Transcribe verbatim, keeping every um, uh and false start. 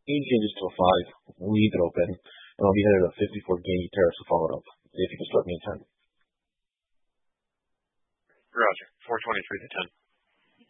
eighty changes to a five, leave it open, and I'll be headed to fifty-four gauge tariffs to follow it up. If you can start me in ten. Roger. four twenty-three to ten.